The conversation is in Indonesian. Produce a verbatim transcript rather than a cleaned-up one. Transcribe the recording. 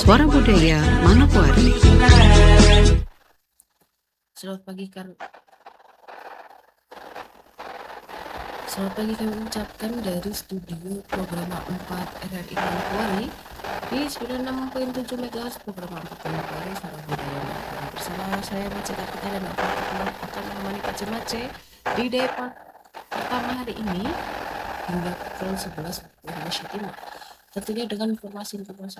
Suara Budaya Manokwari. Selamat pagi kan. Selamat pagi kami ucapkan dari studio program empat R R I Manokwari di sembilan puluh enam koma tujuh MHz program empat Manokwari Suara Budaya Manokwari. Bersama saya Mace Kapita dan akan menemani Pace Mace di depan pertama hari ini hingga pukul sebelas waktu Indonesia Timur. Tentunya dengan informasi-informasi